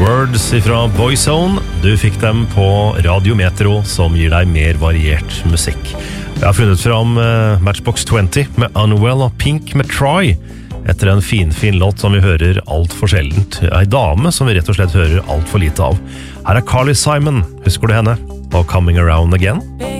Words fra Boyzone. Du fikk dem på Radio Metro, som gir deg mer variert musikk. Jeg har funnet fram Matchbox 20 med Unwell og Pink med Try, etter en fin låt som vi hører alt for sjeldent. En dame som vi rett og slett hører alt for lite av. Her er Carly Simon, husker du henne? Og Coming Around Again?